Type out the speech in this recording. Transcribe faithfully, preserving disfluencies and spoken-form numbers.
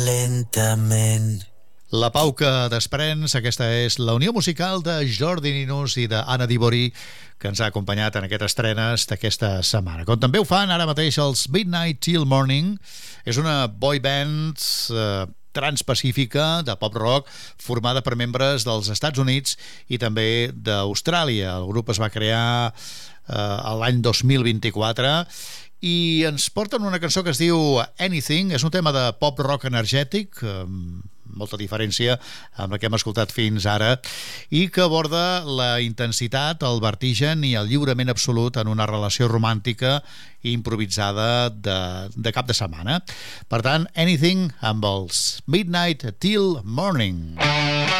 Lentament. La pau que desprens, aquesta és la unió musical de Jordi Ninús i d'Anna Dibori, que ens ha acompanyat en aquestes estrenes d'aquesta setmana. Com també ho fan ara mateix els Midnight Till Morning. És una boy band eh, transpacífica de pop-rock formada per membres dels Estats Units i també d'Austràlia. El grup es va crear eh, l'any dos mil vint-i-quatre i ens porten una cançó que es diu Anything. És un tema de pop-rock energètic, amb molta diferència amb la que hem escoltat fins ara, i que aborda la intensitat, el vertigen i el lliurament absolut en una relació romàntica i improvisada de, de cap de setmana. Per tant, Anything amb els Midnight Till Morning.